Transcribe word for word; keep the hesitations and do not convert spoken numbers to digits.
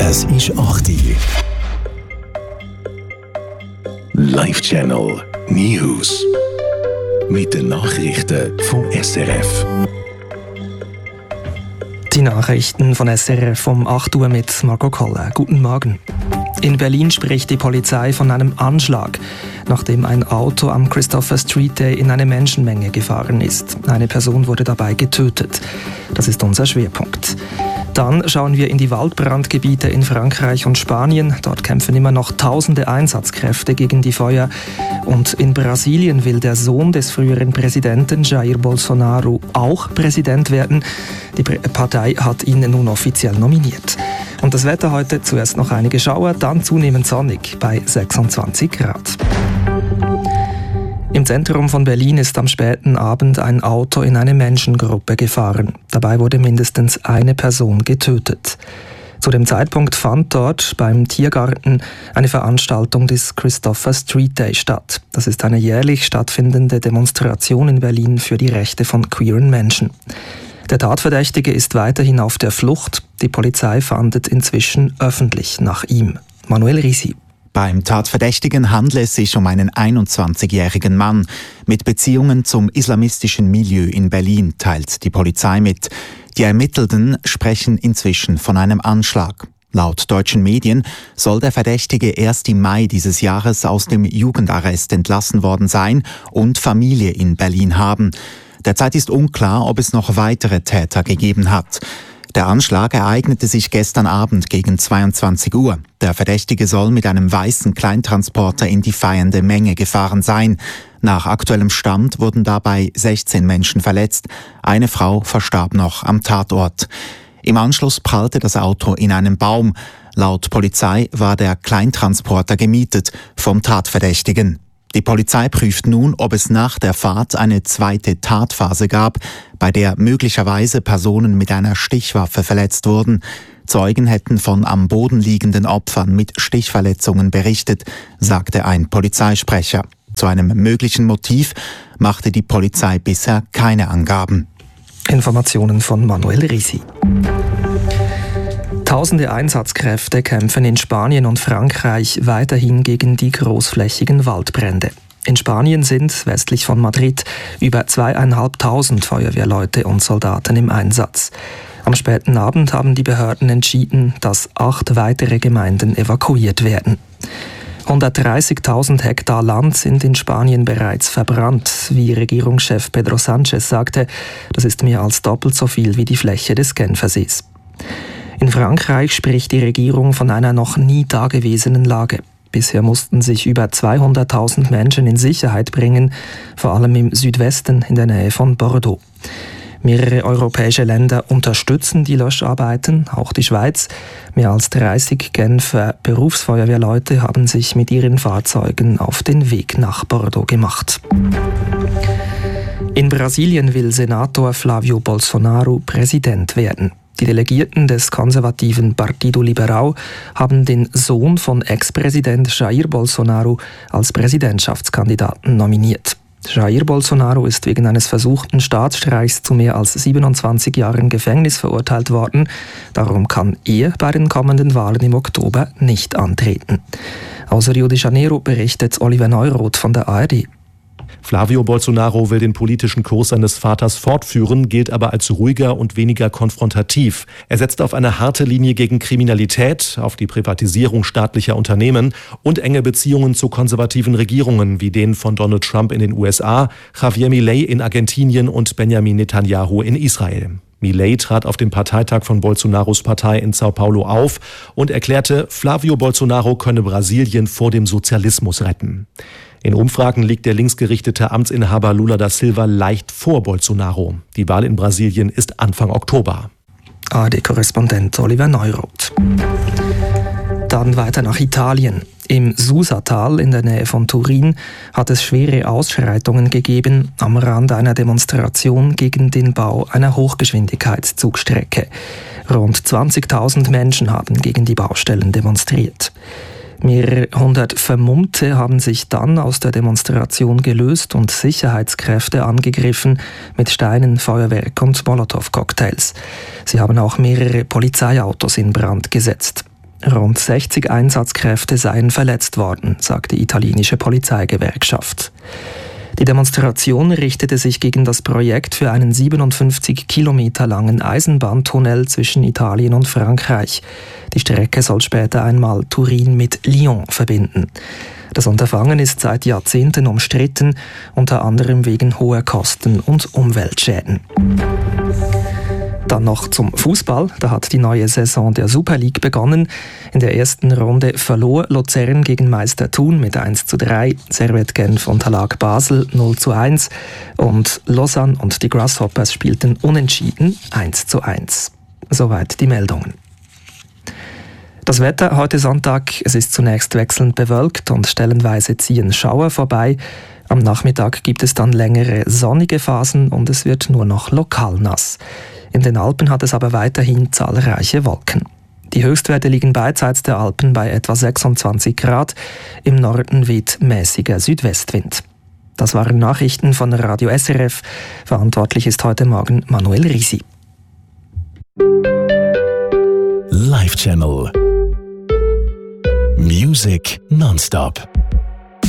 Es ist acht Uhr. Live Channel News. Mit den Nachrichten vom S R F. Die Nachrichten von S R F um acht Uhr mit Marco Koller. Guten Morgen. In Berlin spricht die Polizei von einem Anschlag, nachdem ein Auto am Christopher Street Day in eine Menschenmenge gefahren ist. Eine Person wurde dabei getötet. Das ist unser Schwerpunkt. Dann schauen wir in die Waldbrandgebiete in Frankreich und Spanien. Dort kämpfen immer noch tausende Einsatzkräfte gegen die Feuer. Und in Brasilien will der Sohn des früheren Präsidenten Jair Bolsonaro auch Präsident werden. Die Partei hat ihn nun offiziell nominiert. Und das Wetter heute: zuerst noch einige Schauer, dann zunehmend sonnig bei sechsundzwanzig Grad. Im Zentrum von Berlin ist am späten Abend ein Auto in eine Menschengruppe gefahren. Dabei wurde mindestens eine Person getötet. Zu dem Zeitpunkt fand dort beim Tiergarten eine Veranstaltung des Christopher Street Day statt. Das ist eine jährlich stattfindende Demonstration in Berlin für die Rechte von queeren Menschen. Der Tatverdächtige ist weiterhin auf der Flucht. Die Polizei fahndet inzwischen öffentlich nach ihm. Manuel Risi. Beim Tatverdächtigen handelt es sich um einen einundzwanzigjährigen Mann mit Beziehungen zum islamistischen Milieu in Berlin, teilt die Polizei mit. Die Ermittelnden sprechen inzwischen von einem Anschlag. Laut deutschen Medien soll der Verdächtige erst im Mai dieses Jahres aus dem Jugendarrest entlassen worden sein und Familie in Berlin haben. Derzeit ist unklar, ob es noch weitere Täter gegeben hat. Der Anschlag ereignete sich gestern Abend gegen zweiundzwanzig Uhr. Der Verdächtige soll mit einem weißen Kleintransporter in die feiernde Menge gefahren sein. Nach aktuellem Stand wurden dabei sechzehn Menschen verletzt. Eine Frau verstarb noch am Tatort. Im Anschluss prallte das Auto in einen Baum. Laut Polizei war der Kleintransporter gemietet vom Tatverdächtigen. Die Polizei prüft nun, ob es nach der Fahrt eine zweite Tatphase gab, bei der möglicherweise Personen mit einer Stichwaffe verletzt wurden. Zeugen hätten von am Boden liegenden Opfern mit Stichverletzungen berichtet, sagte ein Polizeisprecher. Zu einem möglichen Motiv machte die Polizei bisher keine Angaben. Informationen von Manuel Risi. Tausende Einsatzkräfte kämpfen in Spanien und Frankreich weiterhin gegen die großflächigen Waldbrände. In Spanien sind westlich von Madrid über zweieinhalbtausend Feuerwehrleute und Soldaten im Einsatz. Am späten Abend haben die Behörden entschieden, dass acht weitere Gemeinden evakuiert werden. hundertdreißigtausend Hektar Land sind in Spanien bereits verbrannt. Wie Regierungschef Pedro Sánchez sagte, das ist mehr als doppelt so viel wie die Fläche des Genfersees. In Frankreich spricht die Regierung von einer noch nie dagewesenen Lage. Bisher mussten sich über zweihunderttausend Menschen in Sicherheit bringen, vor allem im Südwesten in der Nähe von Bordeaux. Mehrere europäische Länder unterstützen die Löscharbeiten, auch die Schweiz. Mehr als dreißig Genfer Berufsfeuerwehrleute haben sich mit ihren Fahrzeugen auf den Weg nach Bordeaux gemacht. In Brasilien will Senator Flávio Bolsonaro Präsident werden. Die Delegierten des konservativen Partido Liberal haben den Sohn von Ex-Präsident Jair Bolsonaro als Präsidentschaftskandidaten nominiert. Jair Bolsonaro ist wegen eines versuchten Staatsstreichs zu mehr als siebenundzwanzig Jahren Gefängnis verurteilt worden. Darum kann er bei den kommenden Wahlen im Oktober nicht antreten. Aus Rio de Janeiro berichtet Oliver Neuroth von der A R D. Flávio Bolsonaro will den politischen Kurs seines Vaters fortführen, gilt aber als ruhiger und weniger konfrontativ. Er setzt auf eine harte Linie gegen Kriminalität, auf die Privatisierung staatlicher Unternehmen und enge Beziehungen zu konservativen Regierungen wie denen von Donald Trump in den U S A, Javier Milei in Argentinien und Benjamin Netanyahu in Israel. Milei trat auf dem Parteitag von Bolsonaros Partei in Sao Paulo auf und erklärte, Flávio Bolsonaro könne Brasilien vor dem Sozialismus retten. In Umfragen liegt der linksgerichtete Amtsinhaber Lula da Silva leicht vor Bolsonaro. Die Wahl in Brasilien ist Anfang Oktober. A R D-Korrespondent Oliver Neuroth. Dann weiter nach Italien. Im Susatal in der Nähe von Turin hat es schwere Ausschreitungen gegeben am Rand einer Demonstration gegen den Bau einer Hochgeschwindigkeitszugstrecke. Rund zwanzigtausend Menschen haben gegen die Baustellen demonstriert. Mehrere hundert Vermummte haben sich dann aus der Demonstration gelöst und Sicherheitskräfte angegriffen mit Steinen, Feuerwerk und Molotow-Cocktails. Sie haben auch mehrere Polizeiautos in Brand gesetzt. Rund sechzig Einsatzkräfte seien verletzt worden, sagt die italienische Polizeigewerkschaft. Die Demonstration richtete sich gegen das Projekt für einen siebenundfünfzig Kilometer langen Eisenbahntunnel zwischen Italien und Frankreich. Die Strecke soll später einmal Turin mit Lyon verbinden. Das Unterfangen ist seit Jahrzehnten umstritten, unter anderem wegen hoher Kosten und Umweltschäden. Dann noch zum Fußball. Da hat die neue Saison der Super League begonnen. In der ersten Runde verlor Luzern gegen Meister Thun mit eins zu drei, Servette Genf unterlag Basel null zu eins und Lausanne und die Grasshoppers spielten unentschieden eins zu eins. Soweit die Meldungen. Das Wetter heute Sonntag, es ist zunächst wechselnd bewölkt und stellenweise ziehen Schauer vorbei. Am Nachmittag gibt es dann längere sonnige Phasen und es wird nur noch lokal nass. In den Alpen hat es aber weiterhin zahlreiche Wolken. Die Höchstwerte liegen beidseits der Alpen bei etwa sechsundzwanzig Grad. Im Norden weht mäßiger Südwestwind. Das waren Nachrichten von Radio S R F. Verantwortlich ist heute Morgen Manuel Risi. Live Channel. Music nonstop.